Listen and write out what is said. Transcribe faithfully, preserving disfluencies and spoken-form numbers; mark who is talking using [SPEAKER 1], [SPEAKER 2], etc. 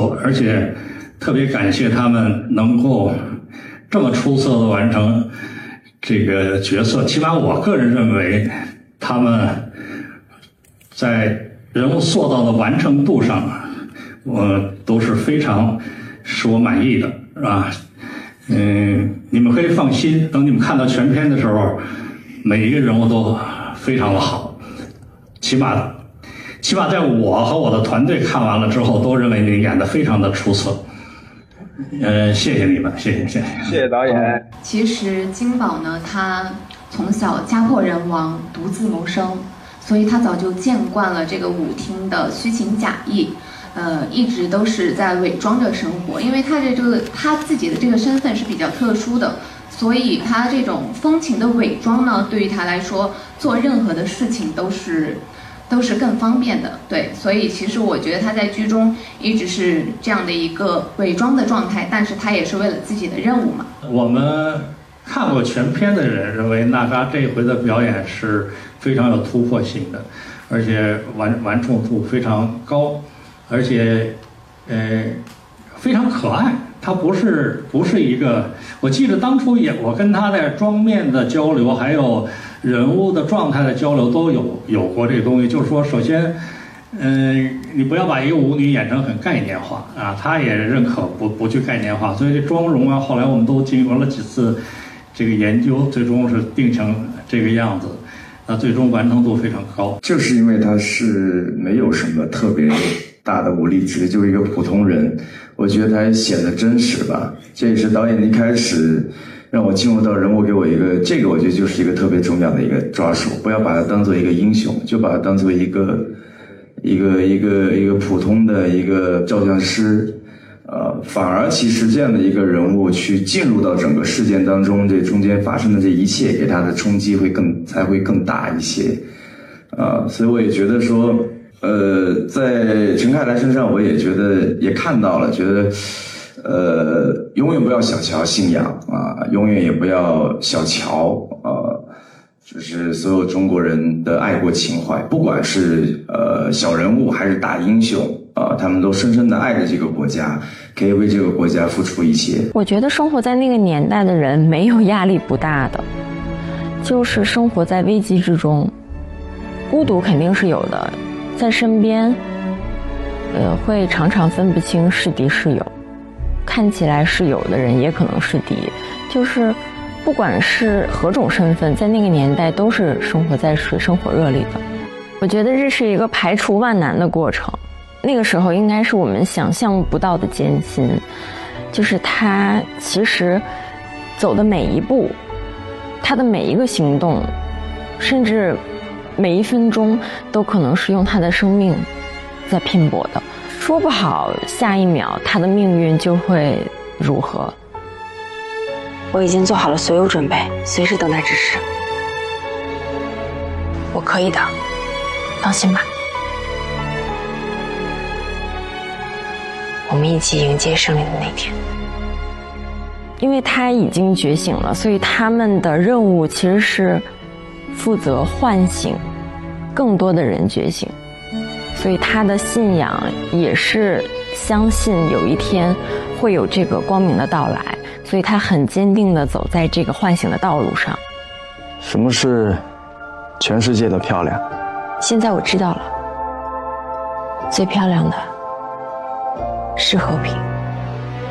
[SPEAKER 1] 作，而且特别感谢他们能够这么出色的完成这个角色。起码我个人认为，他们在人物塑造的完成度上，我都是非常使我满意的，是吧？嗯，你们可以放心，等你们看到全片的时候，每一个人物都非常的好，起码起码在我和我的团队看完了之后，都认为你演得非常的出色。呃，谢谢你们，谢谢谢谢，
[SPEAKER 2] 谢谢导演。
[SPEAKER 3] 其实金宝呢，他从小家破人亡，独自谋生，所以他早就见惯了这个舞厅的虚情假意。呃，一直都是在伪装着生活，因为他的这个他自己的这个身份是比较特殊的，所以他这种风情的伪装呢，对于他来说，做任何的事情都是都是更方便的。对，所以其实我觉得他在剧中一直是这样的一个伪装的状态，但是他也是为了自己的任务嘛。
[SPEAKER 1] 我们看过全片的人认为娜扎这一回的表演是非常有突破性的，而且完完成度非常高。而且，呃，非常可爱。他不是不是一个，我记得当初也我跟他在妆面的交流，还有人物的状态的交流都有有过这个东西。就是说，首先，嗯、呃，你不要把一个舞女演成很概念化啊，他也认可不不去概念化。所以这妆容啊，后来我们都经过了几次这个研究，最终是定成这个样子。那最终完成度非常高，
[SPEAKER 4] 就是因为他是没有什么特别大的武力值，就是一个普通人，我觉得他显得真实吧。这也是导演一开始让我进入到人物，给我一个这个，我觉得就是一个特别重要的一个抓手，不要把他当做一个英雄，就把他当做一个一个一个一个普通的一个照相师。呃，反而其实这样的一个人物去进入到整个事件当中，这中间发生的这一切给他的冲击会更才会更大一些，啊、呃，所以我也觉得说，呃，在陈凯来身上，我也觉得也看到了，觉得，呃，永远不要小瞧信仰啊、呃，永远也不要小瞧呃，就是所有中国人的爱国情怀，不管是呃小人物还是大英雄。啊、呃，他们都深深的爱着这个国家，可以为这个国家付出一切。
[SPEAKER 5] 我觉得生活在那个年代的人没有压力不大的，就是生活在危机之中，孤独肯定是有的，在身边，呃，会常常分不清是敌是友，看起来是友的人也可能是敌，就是不管是何种身份，在那个年代都是生活在水深火热里的。我觉得这是一个排除万难的过程。那个时候应该是我们想象不到的艰辛，就是他其实走的每一步，他的每一个行动，甚至每一分钟都可能是用他的生命在拼搏的，说不好下一秒他的命运就会如何。
[SPEAKER 6] 我已经做好了所有准备，随时等待指示。我可以的，放心吧。我们一起迎接胜利的那天。
[SPEAKER 5] 因为他已经觉醒了，所以他们的任务其实是负责唤醒更多的人觉醒，所以他的信仰也是相信有一天会有这个光明的到来，所以他很坚定地走在这个唤醒的道路上。
[SPEAKER 7] 什么是全世界的漂亮？
[SPEAKER 6] 现在我知道了，最漂亮的是和平。